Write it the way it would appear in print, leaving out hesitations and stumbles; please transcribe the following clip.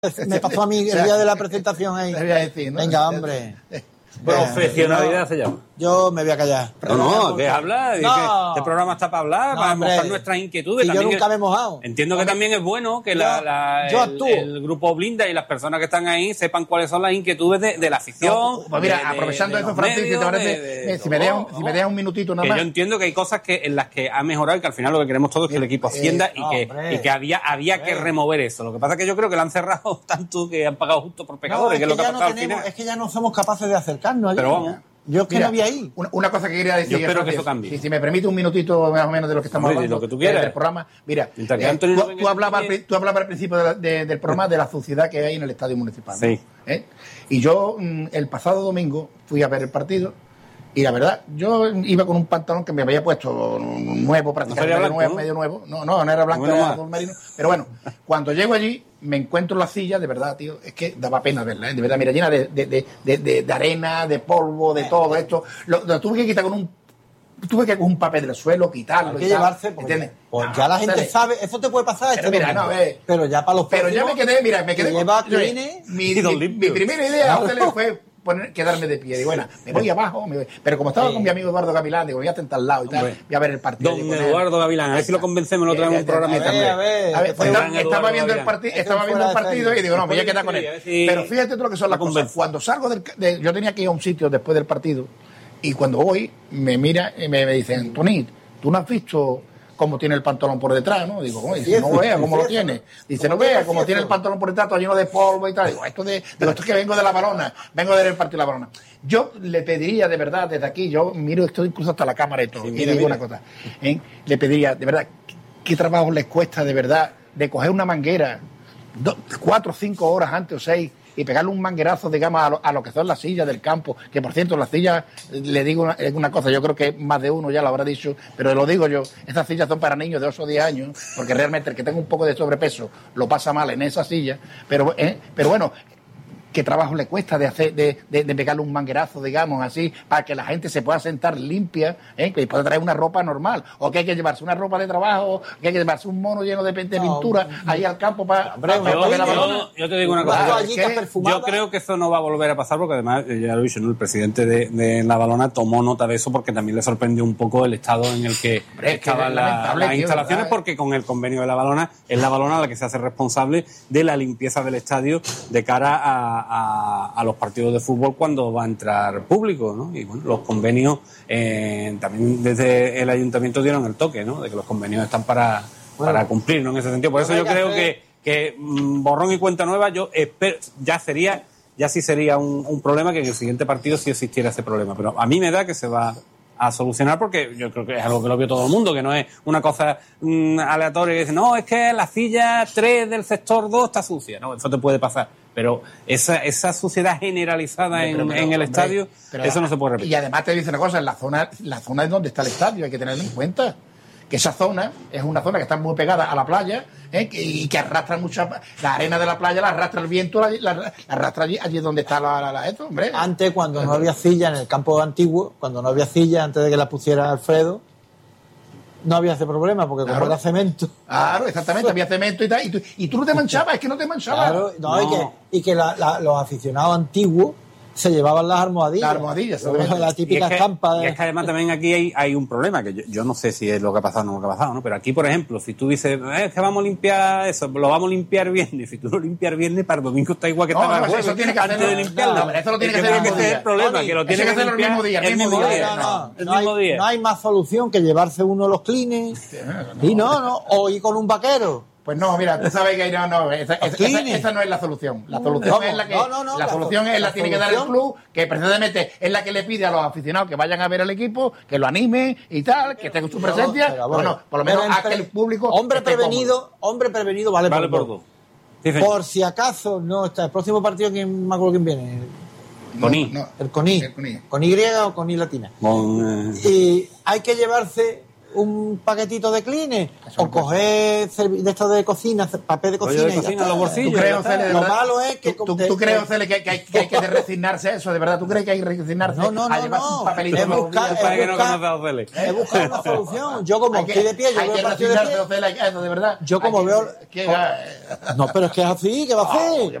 Me pasó a mí el día de la presentación ahí. Decir, ¿no? Venga, hombre. Profesionalidad se llama. Yo me voy a callar. No, que habla, No. este programa está para hablar, para hombre. mostrar nuestras inquietudes. Y yo También nunca me he mojado. Entiendo que también es bueno que yo actúo. el grupo Blinda y las personas que están ahí sepan cuáles son las inquietudes de la afición. Pues mira, aprovechando eso, Francis, si te parece, si me dejas un minutito nada que más. yo entiendo que hay cosas en las que ha mejorado y que al final lo que queremos todos es que el equipo ascienda y que había que remover eso. Lo que pasa es que yo creo que lo han cerrado tanto que han pagado justo por pecadores, que es lo que ha pasado al final. Es que ya no somos capaces de acercarnos allí. Pero vamos. Yo es que Mira, no vi ahí. Una cosa que quería decir. Yo espero que eso cambie. Si me permite un minutito más o menos de lo que estamos hablando. Lo que tú quieras. Del programa. Mira, tú tú hablabas al principio del programa de la suciedad que hay en el estadio municipal. Sí. ¿no? Y yo el pasado domingo fui a ver el partido y la verdad, yo iba con un pantalón que me había puesto nuevo, prácticamente blanco, nuevo, medio nuevo. No era blanco, era azul marino. Pero bueno, cuando llego allí, me encuentro la silla, de verdad, tío, es que daba pena verla, de verdad, mira, llena de arena, de polvo, de todo esto. Lo tuve que quitar tuve que con un papel del suelo, quitarlo. Hay que llevarse, porque ya la gente sabe, eso te puede pasar. Pero mira, pero ya para los próximos, ya me quedé mi primera idea fue quedarme de pie. Digo, bueno, me voy abajo, pero como estaba con mi amigo Eduardo Gavilán, digo, voy a tentar al lado y tal, voy a ver el partido. Don Eduardo Gavilán, a ver si lo convencemos, lo traemos un programita. A ver, estaba viendo el partido y digo, no, me voy a quedar con él. Pero fíjate todo lo que son las cosas. Cuando salgo yo tenía que ir a un sitio después del partido y cuando voy, me mira y me dicen, Tony, ¿tú no has visto cómo tiene el pantalón por detrás, no? Digo, no vea cómo lo tiene. Dice, no vea cómo tiene el pantalón por detrás, todo lleno de polvo y tal. Digo, esto es que vengo de la Balona, vengo de ver el partido de la Balona. Yo le pediría, de verdad, desde aquí, yo miro esto incluso hasta la cámara y todo, y digo una cosa, le pediría, de verdad, ¿qué trabajo les cuesta, de verdad, de coger una manguera 4 o 5 horas antes o 6 y pegarle un manguerazo, digamos, a lo que son las sillas del campo, que por cierto, las sillas, le digo una cosa, yo creo que más de uno ya lo habrá dicho, pero lo digo yo, estas sillas son para niños de 8 o 10 años, porque realmente el que tenga un poco de sobrepeso lo pasa mal en esa silla, pero bueno, ¿qué trabajo le cuesta de pegarle un manguerazo, digamos, así, para que la gente se pueda sentar limpia, que pueda traer una ropa normal? ¿O que hay que llevarse una ropa de trabajo, que hay que llevarse un mono lleno de pintura ahí al campo para ver la Balona? Yo te digo una cosa, yo creo que eso no va a volver a pasar, porque además, ya lo he dicho, ¿no? El presidente de la Balona tomó nota de eso porque también le sorprendió un poco el estado en el que estaban las instalaciones, porque con el convenio de la Balona, es la Balona la que se hace responsable de la limpieza del estadio de cara a los partidos de fútbol cuando va a entrar público, ¿no? Y bueno, los convenios también desde el ayuntamiento dieron el toque, ¿no? De que los convenios están para cumplir, ¿no? En ese sentido. Por eso yo creo que borrón y cuenta nueva, yo espero, ya sí sería un problema que en el siguiente partido sí existiera ese problema. Pero a mí me da que se va a solucionar, porque yo creo que es algo que lo vio todo el mundo, que no es una cosa aleatoria que dice, no, es que la silla 3 del sector 2 está sucia. No, eso te puede pasar. Pero esa suciedad generalizada en el estadio, eso no se puede repetir. Y además te dice una cosa, la zona es donde está el estadio, hay que tenerlo en cuenta. Que esa zona es una zona que está muy pegada a la playa, y que arrastra la arena de la playa, la arrastra el viento, la arrastra allí es donde está esto, hombre. Antes, cuando no había silla en el campo antiguo, cuando no había silla, antes de que la pusiera Alfredo, no había ese problema, porque como era cemento. Claro, exactamente, había cemento y tal, y tú no te manchabas, es que no te manchabas. Claro, no. Y que los aficionados antiguos se llevaban las almohadillas. Las almohadillas, la típica estampa. Y es que además también aquí hay un problema, que yo no sé si es lo que ha pasado o no lo que ha pasado, ¿no? Pero aquí, por ejemplo, si tú dices, es que vamos a limpiar eso, lo vamos a limpiar viernes, si tú lo limpias viernes, para el domingo está igual que estaba el jueves, eso tiene que antes de limpiarlo. Eso lo tiene que hacer el problema, que lo tiene que hacer el mismo día. El mismo día. No hay más solución que llevarse uno los clines y o ir con un vaquero. Pues no, mira, tú sabes que esa no es la solución. La solución es la que la solución es la tiene que dar el club, que precisamente es la que le pide a los aficionados que vayan a ver al equipo, que lo animen y tal, que tenga su presencia. Bueno, por lo menos a que el público hombre prevenido vale por dos. Por si acaso no está el próximo partido, ¿quién me acuerdo quién viene? Con ¿Con Y o con I latina? Y hay que llevarse un paquetito de Kleenex o coger de esto de cocina, papel de cocina, de cocina en los bolsillos. Lo malo es que ¿Tú crees, Ocele, que hay que resignarse a eso? ¿De verdad? ¿Tú crees que hay que resignarse a llevar un papelito? Es buscar una solución. Yo como estoy de pie, yo veo el partido de pie. Ocele, a eso, de verdad. Yo como veo... No, pero es que es así, ¿qué va a hacer?